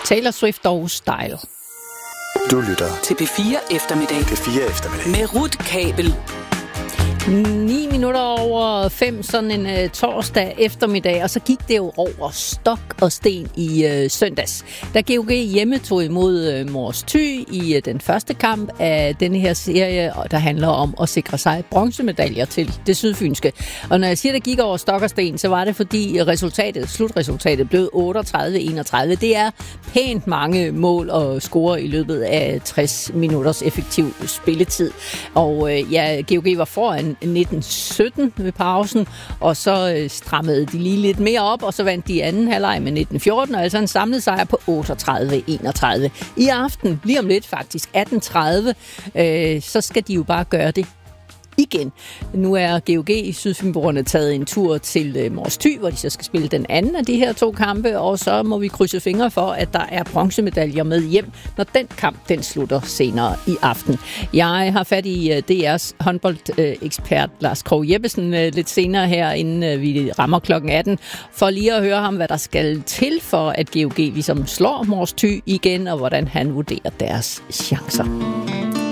Taylor Swift og Style. Du lytter til P4 Eftermiddag. P4 Eftermiddag. Med Ruth Kabel. 9 minutter over 5, sådan en torsdag eftermiddag, og så gik det jo over stok og sten i søndags. Da GOG hjemme tog imod Mors Thy i den første kamp af denne her serie, der handler om at sikre sig bronzemedaljer til det sydfynske. Og når jeg siger, at det gik over stok og sten, så var det fordi slutresultatet blev 38-31. Det er pænt mange mål og score i løbet af 60 minutters effektiv spilletid. Og GOG var foran 19-17 ved pausen, og så strammede de lige lidt mere op, og så vandt de anden halvleg med 19-14, og altså en samlet sejr på 38-31. I aften, lige om lidt faktisk, 18:30, så skal de jo bare gøre det igen. Nu er GOG i Sydfynboerne taget en tur til Mors Thy, hvor de så skal spille den anden af de her 2 kampe, og så må vi krydse fingre for, at der er bronzemedaljer med hjem, når den kamp den slutter senere i aften. Jeg har fat i DR's håndboldekspert Lars Krogh Jeppesen lidt senere her, inden vi rammer klokken 18, for lige at høre ham, hvad der skal til for, at GOG ligesom slår Mors Thy igen, og hvordan han vurderer deres chancer.